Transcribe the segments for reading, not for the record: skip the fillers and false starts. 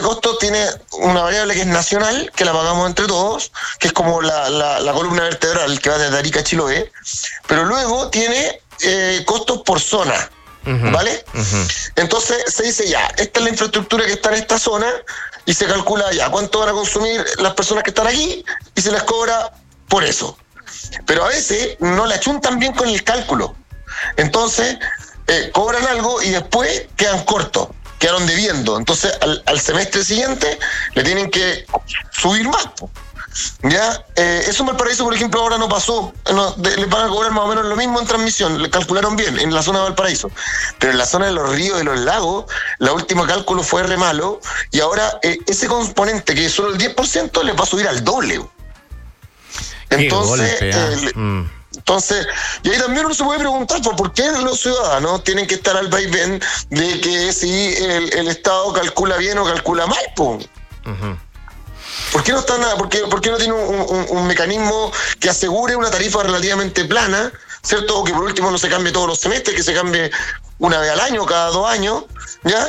costo tiene una variable que es nacional, que la pagamos entre todos, que es como la columna vertebral que va desde Arica a Chiloé, pero luego tiene costos por zona, ¿vale? Entonces se dice ya, esta es la infraestructura que está en esta zona y se calcula ya cuánto van a consumir las personas que están aquí y se les cobra por eso. Pero a veces no le achuntan bien con el cálculo. Entonces cobran algo y después quedan cortos, quedaron debiendo. Entonces al semestre siguiente le tienen que subir más, po. Ya, eso en Valparaíso, por ejemplo, ahora no pasó. Les van a cobrar más o menos lo mismo en transmisión, le calcularon bien en la zona de Valparaíso. Pero en la zona de los ríos y los lagos, la última cálculo fue re malo y ahora ese componente, que es solo el 10%, le va a subir al doble. Entonces, entonces, y ahí también uno se puede preguntar por qué los ciudadanos tienen que estar al vaivén de que si el Estado calcula bien o calcula mal, po. ¿Por qué no están, por qué no tiene un mecanismo que asegure una tarifa relativamente plana, ¿cierto? O que por último no se cambie todos los semestres, que se cambie una vez al año, cada 2 años, ¿ya?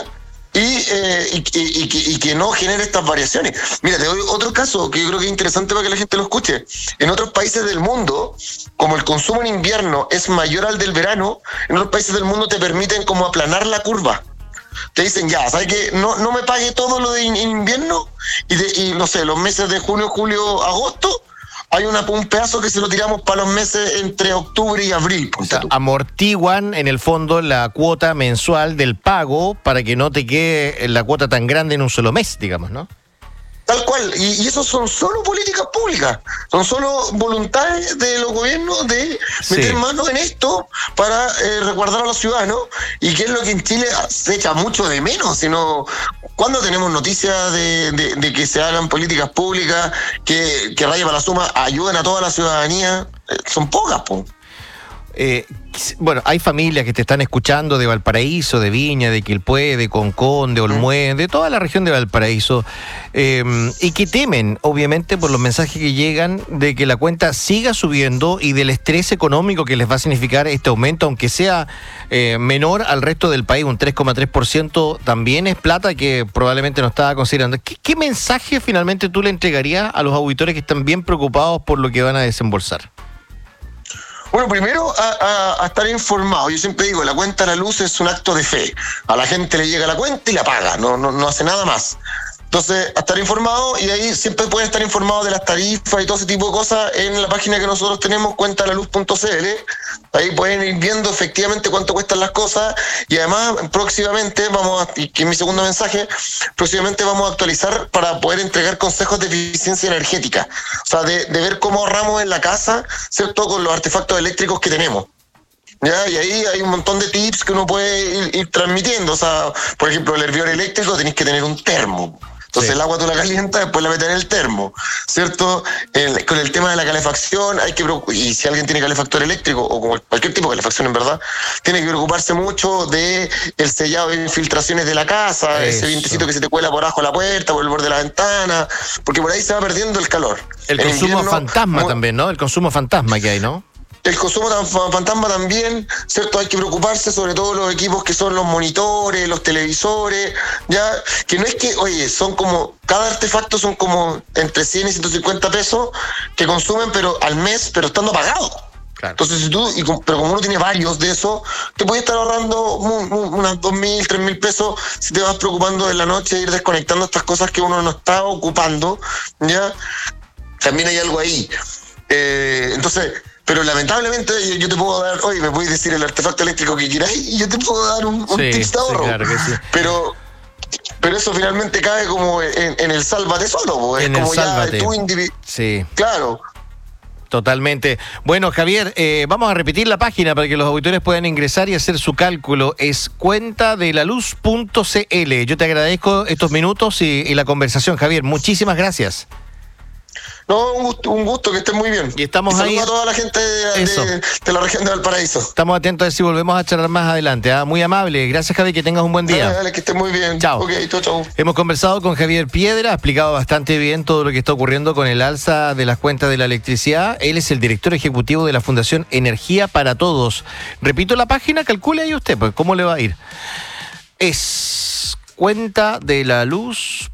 Y que no genere estas variaciones. Mira, te doy otro caso que yo creo que es interesante para que la gente lo escuche. En otros países del mundo, como el consumo en invierno es mayor al del verano, en otros países del mundo te permiten como aplanar la curva. Te dicen, ya, ¿sabes qué? No me pague todo lo de invierno y no sé, los meses de junio, julio, agosto, hay un pedazo que se lo tiramos para los meses entre octubre y abril. O sea, amortiguan en el fondo la cuota mensual del pago para que no te quede la cuota tan grande en un solo mes, digamos, ¿no? Tal cual, y eso son solo políticas públicas, son solo voluntades de los gobiernos de meter mano en esto para resguardar a los ciudadanos, y que es lo que en Chile se echa mucho de menos, sino cuando tenemos noticias de que se hagan políticas públicas que raya para la suma, ayuden a toda la ciudadanía, son pocas, po. Bueno, hay familias que te están escuchando de Valparaíso, de Viña, de Quilpué, de Concón, de Olmué, de toda la región de Valparaíso, y que temen, obviamente, por los mensajes que llegan de que la cuenta siga subiendo y del estrés económico que les va a significar este aumento, aunque sea menor al resto del país, un 3,3% también es plata que probablemente no estaba considerando. ¿Qué mensaje finalmente tú le entregarías a los auditores que están bien preocupados por lo que van a desembolsar? Bueno, primero a estar informado. Yo siempre digo, la cuenta de la luz es un acto de fe. A la gente le llega la cuenta y la paga, no hace nada más. Entonces, a estar informado, y ahí siempre pueden estar informados de las tarifas y todo ese tipo de cosas en la página que nosotros tenemos, cuentalaluz.cl. Ahí pueden ir viendo efectivamente cuánto cuestan las cosas, y además próximamente y que es mi segundo mensaje, próximamente vamos a actualizar para poder entregar consejos de eficiencia energética. O sea, de ver cómo ahorramos en la casa, ¿cierto?, con los artefactos eléctricos que tenemos. ¿Ya? Y ahí hay un montón de tips que uno puede ir transmitiendo. O sea, por ejemplo, el hervidor eléctrico tenés que tener un termo. Entonces el agua tú la calientas, después la metes en el termo, ¿cierto? Con el tema de la calefacción, y si alguien tiene calefactor eléctrico, o cualquier tipo de calefacción en verdad, tiene que preocuparse mucho de el sellado de infiltraciones de la casa, ese vientecito que se te cuela por abajo de la puerta, por el borde de la ventana, porque por ahí se va perdiendo el calor. El consumo fantasma también, ¿no? El consumo fantasma que hay, ¿no? El consumo fantasma también, ¿cierto? Hay que preocuparse sobre todo los equipos que son los monitores, los televisores, ya, que no es que, oye, son como, cada artefacto son como entre 100 y 150 pesos que consumen, pero al mes, pero estando apagados. Claro. Entonces, si tú, pero como uno tiene varios de esos, te puedes estar ahorrando unas 2.000, 3.000 pesos si te vas preocupando en la noche de ir desconectando estas cosas que uno no está ocupando, ya. También hay algo ahí. Entonces, pero lamentablemente yo te puedo dar, oye, me puedes decir el artefacto eléctrico que quieras y yo te puedo dar un tips de ahorro. Sí, claro que sí. Pero eso finalmente cae como en el sálvate solo, es como ya tú Sí. Claro. Totalmente. Bueno, Javier, vamos a repetir la página para que los auditores puedan ingresar y hacer su cálculo. Es cuentadelaluz.cl. Yo te agradezco estos minutos y la conversación, Javier. Muchísimas gracias. No, un gusto, que estén muy bien. Y estamos ahí. Saludos a toda la gente de la región de Valparaíso. Estamos atentos a ver si volvemos a charlar más adelante. Muy amable. Gracias, Javier, que tengas un buen día. Dale, que estén muy bien. Chao. Ok, chau. Hemos conversado con Javier Piedra, ha explicado bastante bien todo lo que está ocurriendo con el alza de las cuentas de la electricidad. Él es el director ejecutivo de la Fundación Energía para Todos. Repito la página, calcule ahí usted, pues, ¿cómo le va a ir? Es cuenta de la luz.